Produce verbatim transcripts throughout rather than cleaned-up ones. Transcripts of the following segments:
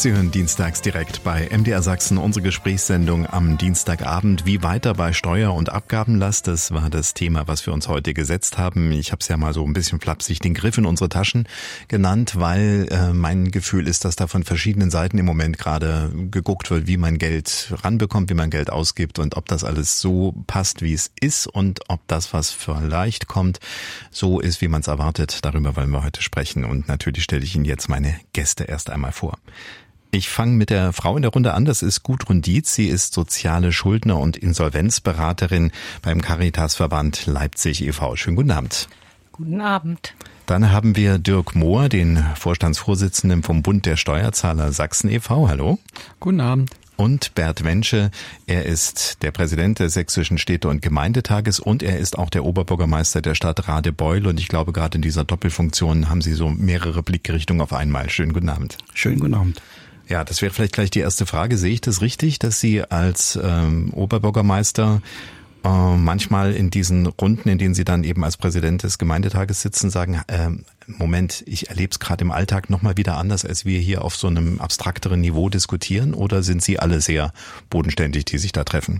Sie hören dienstags direkt bei M D R Sachsen unsere Gesprächssendung am Dienstagabend. Wie weiter bei Steuer- und Abgabenlast? Das war das Thema, was wir uns heute gesetzt haben. Ich habe es ja mal so ein bisschen flapsig den Griff in unsere Taschen genannt, weil äh, mein Gefühl ist, dass da von verschiedenen Seiten im Moment gerade geguckt wird, wie man Geld ranbekommt, wie man Geld ausgibt und ob das alles so passt, wie es ist und ob das, was vielleicht kommt, so ist, wie man es erwartet. Darüber wollen wir heute sprechen und natürlich stelle ich Ihnen jetzt meine Gäste erst einmal vor. Ich fange mit der Frau in der Runde an, das ist Gudrun Dietz. Sie ist soziale Schuldner- und Insolvenzberaterin beim Caritasverband Leipzig e V Schönen guten Abend. Guten Abend. Dann haben wir Dirk Mohr, den Vorstandsvorsitzenden vom Bund der Steuerzahler Sachsen e V Hallo. Guten Abend. Und Bert Wensche, er ist der Präsident des Sächsischen Städte- und Gemeindetages und er ist auch der Oberbürgermeister der Stadt Radebeul. Und ich glaube, gerade in dieser Doppelfunktion haben Sie so mehrere Blickrichtungen auf einmal. Schönen guten Abend. Schönen guten Abend. Ja, das wäre vielleicht gleich die erste Frage. Sehe ich das richtig, dass Sie als ähm, Oberbürgermeister äh, manchmal in diesen Runden, in denen Sie dann eben als Präsident des Gemeindetages sitzen, sagen, äh, Moment, ich erlebe es gerade im Alltag nochmal wieder anders, als wir hier auf so einem abstrakteren Niveau diskutieren? Oder sind Sie alle sehr bodenständig, die sich da treffen?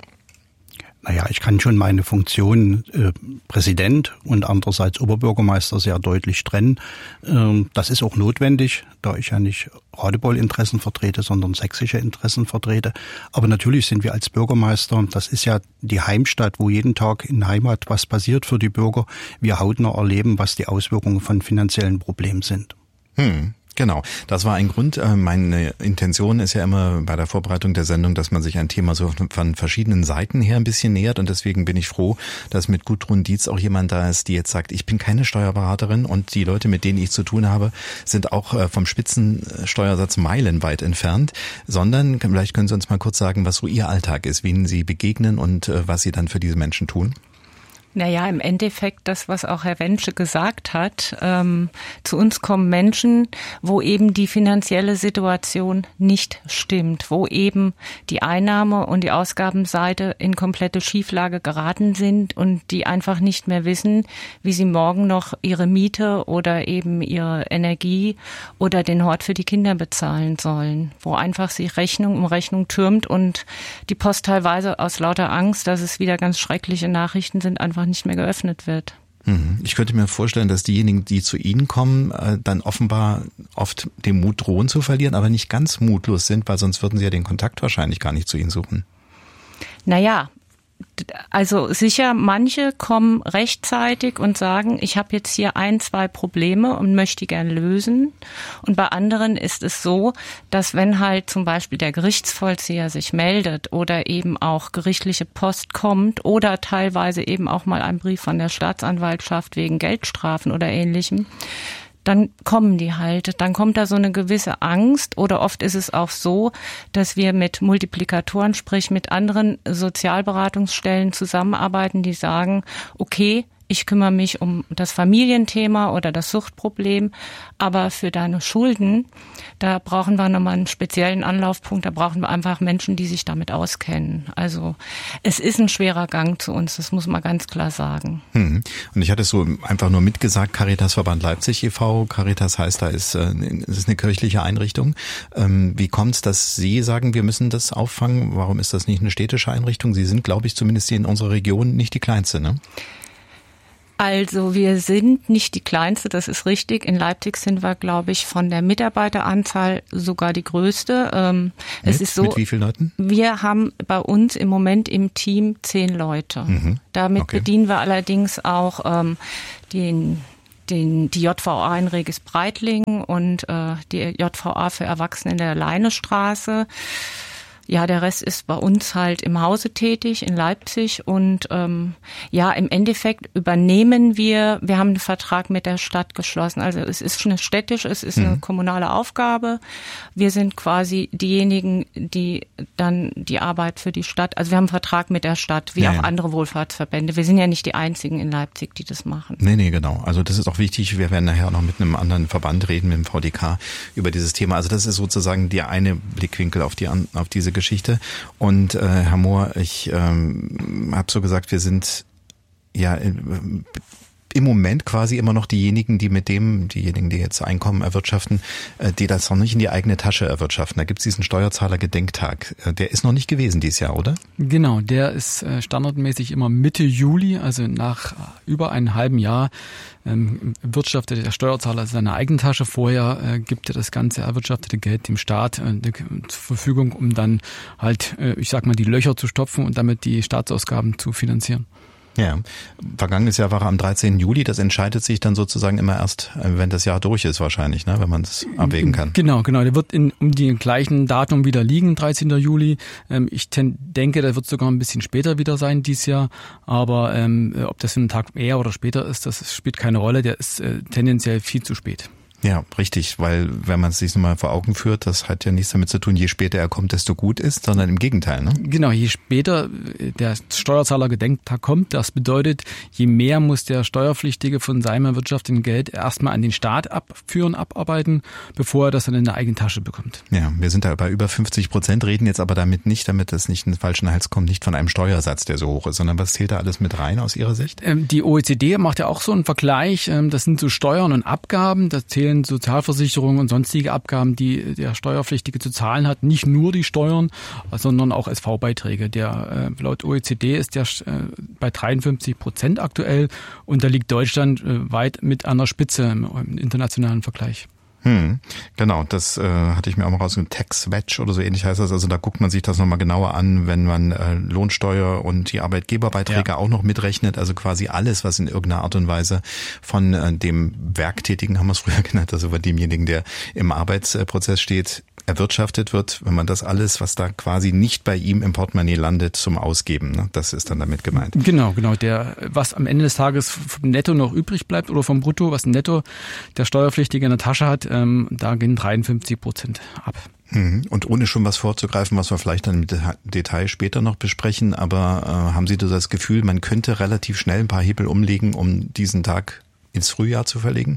Naja, ich kann schon meine Funktion äh, Präsident und andererseits Oberbürgermeister sehr deutlich trennen. Ähm, das ist auch notwendig, da ich ja nicht Radebeul-Interessen vertrete, sondern sächsische Interessen vertrete. Aber natürlich sind wir als Bürgermeister, das ist ja die Heimstatt, wo jeden Tag in Heimat was passiert für die Bürger, wir hautnah erleben, was die Auswirkungen von finanziellen Problemen sind. Hm. Genau, das war ein Grund. Meine Intention ist ja immer bei der Vorbereitung der Sendung, dass man sich ein Thema so von verschiedenen Seiten her ein bisschen nähert und deswegen bin ich froh, dass mit Gudrun Dietz auch jemand da ist, die jetzt sagt, ich bin keine Steuerberaterin und die Leute, mit denen ich zu tun habe, sind auch vom Spitzensteuersatz meilenweit entfernt, sondern vielleicht können Sie uns mal kurz sagen, was so Ihr Alltag ist, wen Sie begegnen und was Sie dann für diese Menschen tun. Naja, im Endeffekt das, was auch Herr Wensche gesagt hat. Ähm, zu uns kommen Menschen, wo eben die finanzielle Situation nicht stimmt, wo eben die Einnahme- und die Ausgabenseite in komplette Schieflage geraten sind und die einfach nicht mehr wissen, wie sie morgen noch ihre Miete oder eben ihre Energie oder den Hort für die Kinder bezahlen sollen, wo einfach sich Rechnung um Rechnung türmt und die Post teilweise aus lauter Angst, dass es wieder ganz schreckliche Nachrichten sind, einfach nicht mehr geöffnet wird. Ich könnte mir vorstellen, dass diejenigen, die zu Ihnen kommen, dann offenbar oft den Mut drohen zu verlieren, aber nicht ganz mutlos sind, weil sonst würden sie ja den Kontakt wahrscheinlich gar nicht zu Ihnen suchen. Naja, also sicher, manche kommen rechtzeitig und sagen, ich habe jetzt hier ein, zwei Probleme und möchte die gern lösen. Und bei anderen ist es so, dass wenn halt zum Beispiel der Gerichtsvollzieher sich meldet oder eben auch gerichtliche Post kommt oder teilweise eben auch mal ein Brief von der Staatsanwaltschaft wegen Geldstrafen oder Ähnlichem, dann kommen die halt. Dann kommt da so eine gewisse Angst oder oft ist es auch so, dass wir mit Multiplikatoren, sprich mit anderen Sozialberatungsstellen zusammenarbeiten, die sagen, okay, ich kümmere mich um das Familienthema oder das Suchtproblem, aber für deine Schulden, da brauchen wir nochmal einen speziellen Anlaufpunkt, da brauchen wir einfach Menschen, die sich damit auskennen. Also es ist ein schwerer Gang zu uns, das muss man ganz klar sagen. Hm. Und ich hatte es so einfach nur mitgesagt, Caritasverband Leipzig e V, Caritas heißt, da ist, äh, ist eine kirchliche Einrichtung. Ähm, wie kommt es, dass Sie sagen, wir müssen das auffangen? Warum ist das nicht eine städtische Einrichtung? Sie sind, glaube ich, zumindest hier in unserer Region nicht die kleinste, ne? Also wir sind nicht die kleinste, das ist richtig. In Leipzig sind wir, glaube ich, von der Mitarbeiteranzahl sogar die größte. Ähm, mit, es ist so, mit wie vielen Leuten? Wir haben bei uns im Moment im Team zehn Leute. Mhm. Damit okay. bedienen wir allerdings auch ähm, den Den, die J V A in Regis Breitling und äh, die J V A für Erwachsene in der Leinestraße. Ja, der Rest ist bei uns halt im Hause tätig in Leipzig und ähm, ja, im Endeffekt übernehmen wir, wir haben einen Vertrag mit der Stadt geschlossen. Also es ist schon städtisch, es ist eine mhm. kommunale Aufgabe. Wir sind quasi diejenigen, die dann die Arbeit für die Stadt, also wir haben einen Vertrag mit der Stadt, wie ja, auch ja. andere Wohlfahrtsverbände. Wir sind ja nicht die einzigen in Leipzig, die das machen. Nee, nee, genau. Also das ist auch wichtig. Wir werden nachher noch mit einem anderen Verband reden, mit dem V D K, über dieses Thema. Also das ist sozusagen der eine Blickwinkel auf die auf diese Geschichte. Und äh, Herr Mohr, ich ähm, habe so gesagt, wir sind ja im Moment quasi immer noch diejenigen, die mit dem, diejenigen, die jetzt Einkommen erwirtschaften, die das noch nicht in die eigene Tasche erwirtschaften. Da gibt's diesen Steuerzahler-Gedenktag. Der ist noch nicht gewesen dieses Jahr, oder? Genau, der ist standardmäßig immer Mitte Juli, also nach über einem halben Jahr ähm, wirtschaftet der Steuerzahler seine eigene Tasche. Vorher äh, gibt er das ganze erwirtschaftete Geld dem Staat äh, zur Verfügung, um dann halt, äh, ich sag mal, die Löcher zu stopfen und damit die Staatsausgaben zu finanzieren. Ja, vergangenes Jahr war er am dreizehnten Juli. Das entscheidet sich dann sozusagen immer erst, wenn das Jahr durch ist wahrscheinlich, ne, wenn man es abwägen kann. Genau, genau. Der wird in, um die gleichen Datum wieder liegen, dreizehnten Juli. Ähm, ich ten, denke, der wird sogar ein bisschen später wieder sein dieses Jahr. Aber ähm, ob das einen Tag eher oder später ist, das spielt keine Rolle. Der ist äh, tendenziell viel zu spät. Ja, richtig, weil wenn man es sich nochmal vor Augen führt, das hat ja nichts damit zu tun, je später er kommt, desto gut ist, sondern im Gegenteil, ne? Genau, je später der Steuerzahler-Gedenktag kommt, das bedeutet, je mehr muss der Steuerpflichtige von seinem erwirtschafteten Geld erstmal an den Staat abführen, abarbeiten, bevor er das dann in der eigene Tasche bekommt. Ja, wir sind da bei über fünfzig Prozent, reden jetzt aber damit nicht, damit es nicht in den falschen Hals kommt, nicht von einem Steuersatz, der so hoch ist, sondern was zählt da alles mit rein aus Ihrer Sicht? Die O E C D macht ja auch so einen Vergleich, das sind so Steuern und Abgaben, das zählen Sozialversicherungen und sonstige Abgaben, die der Steuerpflichtige zu zahlen hat. Nicht nur die Steuern, sondern auch S V-Beiträge. Der äh, laut O E C D ist der äh, bei dreiundfünfzig Prozent aktuell und da liegt Deutschland äh, weit mit an der Spitze im, im internationalen Vergleich. Hm, genau, das äh, hatte ich mir auch mal rausgesucht. Tax-Wedge oder so ähnlich heißt das. Also da guckt man sich das nochmal genauer an, wenn man äh, Lohnsteuer und die Arbeitgeberbeiträge ja. auch noch mitrechnet. Also quasi alles, was in irgendeiner Art und Weise von äh, dem Werktätigen, haben wir es früher genannt, also von demjenigen, der im Arbeitsprozess steht, erwirtschaftet wird, wenn man das alles, was da quasi nicht bei ihm im Portemonnaie landet, zum Ausgeben, ne? Das ist dann damit gemeint. Genau, genau. Der, was am Ende des Tages vom Netto noch übrig bleibt oder vom Brutto, was Netto der Steuerpflichtige in der Tasche hat, ähm, da gehen dreiundfünfzig Prozent ab. Und ohne schon was vorzugreifen, was wir vielleicht dann im Detail später noch besprechen, aber äh, haben Sie das Gefühl, man könnte relativ schnell ein paar Hebel umlegen, um diesen Tag ins Frühjahr zu verlegen?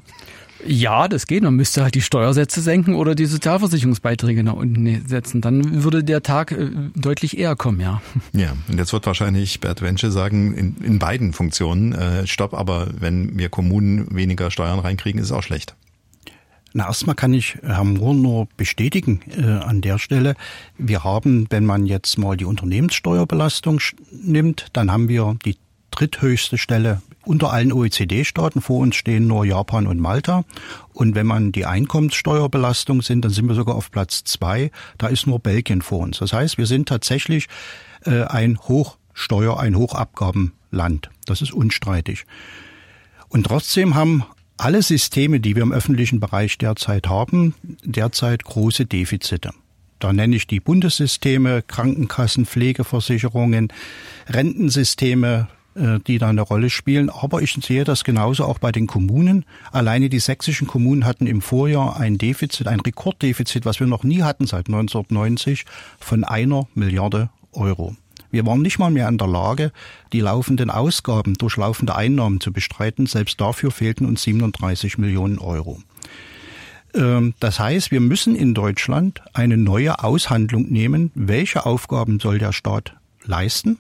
Ja, das geht. Man müsste halt die Steuersätze senken oder die Sozialversicherungsbeiträge nach unten setzen. Dann würde der Tag äh, deutlich eher kommen, ja. Ja, und jetzt wird wahrscheinlich Bert Wensche sagen, in, in beiden Funktionen, äh, stopp, aber wenn wir Kommunen weniger Steuern reinkriegen, ist es auch schlecht. Na, erstmal kann ich Herrn Mohr nur bestätigen äh, an der Stelle. Wir haben, wenn man jetzt mal die Unternehmenssteuerbelastung nimmt, dann haben wir die dritthöchste Stelle unter allen O E C D-Staaten. Vor uns stehen nur Japan und Malta. Und wenn man die Einkommenssteuerbelastung sind, dann sind wir sogar auf Platz zwei. Da ist nur Belgien vor uns. Das heißt, wir sind tatsächlich äh, ein Hochsteuer-, ein Hochabgabenland. Das ist unstreitig. Und trotzdem haben alle Systeme, die wir im öffentlichen Bereich derzeit haben, derzeit große Defizite. Da nenne ich die Bundessysteme, Krankenkassen, Pflegeversicherungen, Rentensysteme, die da eine Rolle spielen. Aber ich sehe das genauso auch bei den Kommunen. Alleine die sächsischen Kommunen hatten im Vorjahr ein Defizit, ein Rekorddefizit, was wir noch nie hatten seit neunzehnhundertneunzig, von einer Milliarde Euro. Wir waren nicht mal mehr in der Lage, die laufenden Ausgaben durch laufende Einnahmen zu bestreiten. Selbst dafür fehlten uns siebenunddreißig Millionen Euro. Das heißt, wir müssen in Deutschland eine neue Aushandlung nehmen. Welche Aufgaben soll der Staat leisten?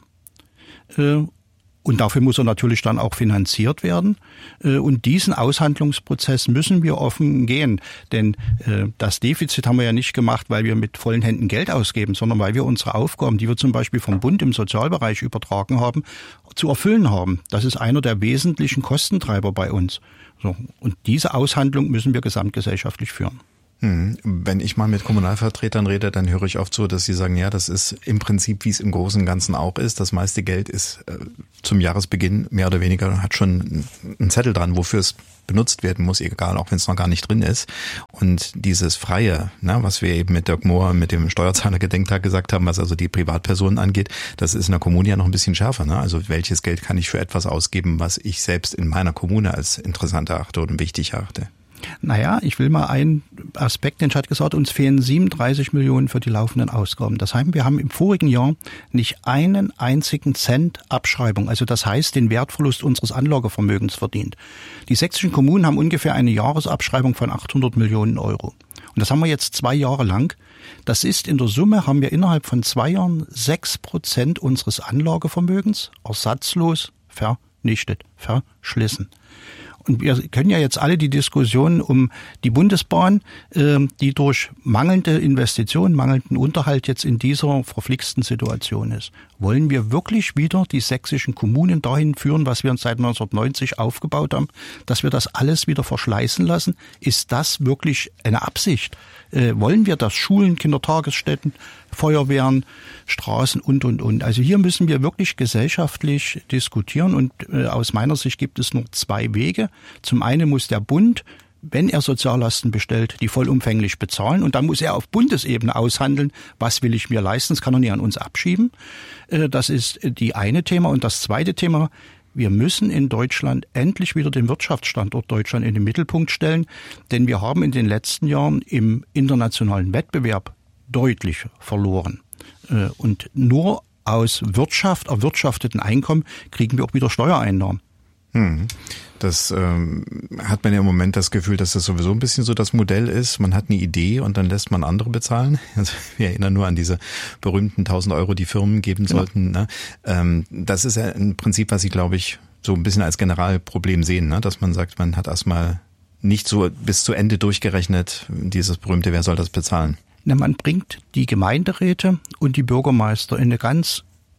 Und dafür muss er natürlich dann auch finanziert werden. Und diesen Aushandlungsprozess müssen wir offen gehen. Denn das Defizit haben wir ja nicht gemacht, weil wir mit vollen Händen Geld ausgeben, sondern weil wir unsere Aufgaben, die wir zum Beispiel vom Bund im Sozialbereich übertragen haben, zu erfüllen haben. Das ist einer der wesentlichen Kostentreiber bei uns. So. Und diese Aushandlung müssen wir gesamtgesellschaftlich führen. Wenn ich mal mit Kommunalvertretern rede, dann höre ich oft so, dass sie sagen, ja, das ist im Prinzip, wie es im Großen und Ganzen auch ist. Das meiste Geld ist äh, zum Jahresbeginn mehr oder weniger, hat schon einen Zettel dran, wofür es benutzt werden muss, egal, auch wenn es noch gar nicht drin ist. Und dieses Freie, ne, was wir eben mit Dirk Mohr, mit dem Steuerzahler-Gedenktag gesagt haben, was also die Privatpersonen angeht, das ist in der Kommune ja noch ein bisschen schärfer. Ne? Also welches Geld kann ich für etwas ausgeben, was ich selbst in meiner Kommune als interessant erachte und wichtig erachte? Naja, ich will mal einen Aspekt, den ich hatte gesagt, uns fehlen siebenunddreißig Millionen für die laufenden Ausgaben. Das heißt, wir haben im vorigen Jahr nicht einen einzigen Cent Abschreibung, also das heißt den Wertverlust unseres Anlagevermögens verdient. Die sächsischen Kommunen haben ungefähr eine Jahresabschreibung von achthundert Millionen Euro. Und das haben wir jetzt zwei Jahre lang. Das ist in der Summe, haben wir innerhalb von zwei Jahren sechs Prozent unseres Anlagevermögens ersatzlos vernichtet, verschlissen. Und wir können ja jetzt alle die Diskussion um die Bundesbahn, die durch mangelnde Investitionen, mangelnden Unterhalt jetzt in dieser verflixten Situation ist. Wollen wir wirklich wieder die sächsischen Kommunen dahin führen, was wir uns seit neunzehnhundertneunzig aufgebaut haben, dass wir das alles wieder verschleißen lassen? Ist das wirklich eine Absicht? Äh, wollen wir das? Schulen, Kindertagesstätten, Feuerwehren, Straßen und, und, und. Also hier müssen wir wirklich gesellschaftlich diskutieren und äh, aus meiner Sicht gibt es nur zwei Wege. Zum einen muss der Bund, wenn er Soziallasten bestellt, die vollumfänglich bezahlen und dann muss er auf Bundesebene aushandeln, was will ich mir leisten, das kann er nicht an uns abschieben. Äh, das ist die eine Thema. Und das zweite Thema, wir müssen in Deutschland endlich wieder den Wirtschaftsstandort Deutschland in den Mittelpunkt stellen, denn wir haben in den letzten Jahren im internationalen Wettbewerb deutlich verloren. Und nur aus Wirtschaft, erwirtschafteten Einkommen kriegen wir auch wieder Steuereinnahmen. Hm. Das ähm, hat man ja im Moment das Gefühl, dass das sowieso ein bisschen so das Modell ist. Man hat eine Idee und dann lässt man andere bezahlen. Also wir erinnern nur an diese berühmten tausend Euro, die Firmen geben genau. sollten. Ne? Ähm, das ist ja ein Prinzip, was Sie, glaube ich, so ein bisschen als Generalproblem sehen, ne? Dass man sagt, man hat erstmal nicht so bis zu Ende durchgerechnet, dieses berühmte, wer soll das bezahlen? Na, man bringt die Gemeinderäte und die Bürgermeister in eine ganz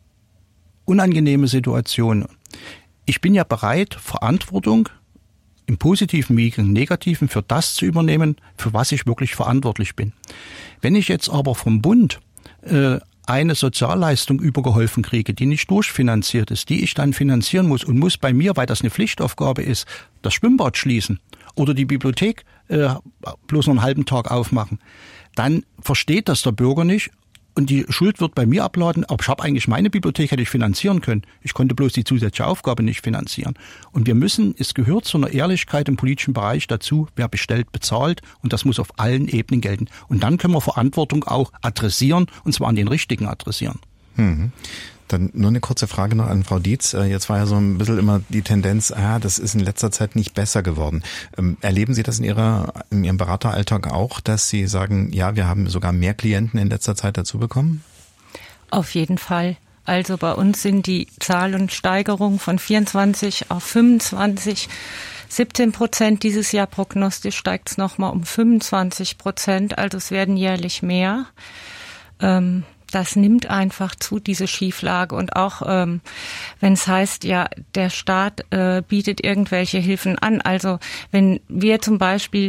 unangenehme Situation. Ich bin ja bereit, Verantwortung im Positiven wie im Negativen für das zu übernehmen, für was ich wirklich verantwortlich bin. Wenn ich jetzt aber vom Bund äh, eine Sozialleistung übergeholfen kriege, die nicht durchfinanziert ist, die ich dann finanzieren muss und muss bei mir, weil das eine Pflichtaufgabe ist, das Schwimmbad schließen oder die Bibliothek äh, bloß noch einen halben Tag aufmachen, dann versteht das der Bürger nicht. Und die Schuld wird bei mir abladen, aber ich habe eigentlich meine Bibliothek, hätte ich finanzieren können. Ich konnte bloß die zusätzliche Aufgabe nicht finanzieren. Und wir müssen, es gehört zu einer Ehrlichkeit im politischen Bereich dazu, wer bestellt, bezahlt. Und das muss auf allen Ebenen gelten. Und dann können wir Verantwortung auch adressieren, und zwar an den Richtigen adressieren. Mhm. Dann nur eine kurze Frage noch an Frau Dietz. Jetzt war ja so ein bisschen immer die Tendenz, ah, das ist in letzter Zeit nicht besser geworden. Erleben Sie das in Ihrer, in Ihrem Berateralltag auch, dass Sie sagen, ja, wir haben sogar mehr Klienten in letzter Zeit dazu bekommen? Auf jeden Fall. Also bei uns sind die Zahlen Steigerung von vierundzwanzig auf fünfundzwanzig. siebzehn Prozent dieses Jahr prognostisch steigt es nochmal um fünfundzwanzig Prozent. Also es werden jährlich mehr. Ähm, Das nimmt einfach zu, diese Schieflage. Und auch ähm, wenn es heißt, ja, der Staat äh, bietet irgendwelche Hilfen an. Also wenn wir zum Beispiel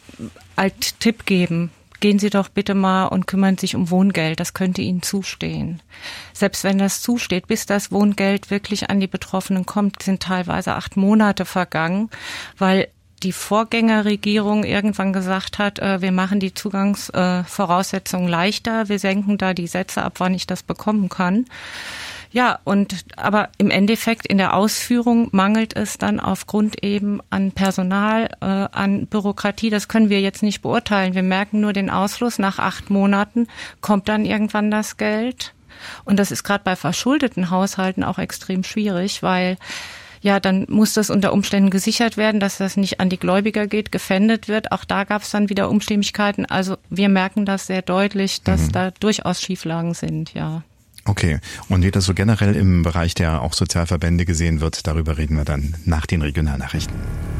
als Tipp geben, gehen Sie doch bitte mal und kümmern sich um Wohngeld. Das könnte Ihnen zustehen. Selbst wenn das zusteht, bis das Wohngeld wirklich an die Betroffenen kommt, sind teilweise acht Monate vergangen, weil die Vorgängerregierung irgendwann gesagt hat, äh, wir machen die Zugangsvoraussetzungen äh, leichter, wir senken da die Sätze ab, wann ich das bekommen kann. Ja, und aber im Endeffekt in der Ausführung mangelt es dann aufgrund eben an Personal, äh, an Bürokratie. Das können wir jetzt nicht beurteilen. Wir merken nur den Ausfluss. Nach acht Monaten kommt dann irgendwann das Geld. Und das ist gerade bei verschuldeten Haushalten auch extrem schwierig, weil ja, dann muss das unter Umständen gesichert werden, dass das nicht an die Gläubiger geht, gefändet wird. Auch da gab es dann wieder Unstimmigkeiten. Also wir merken das sehr deutlich, dass mhm. da durchaus Schieflagen sind, ja. Okay. Und wie das so generell im Bereich der auch Sozialverbände gesehen wird, darüber reden wir dann nach den Regionalnachrichten.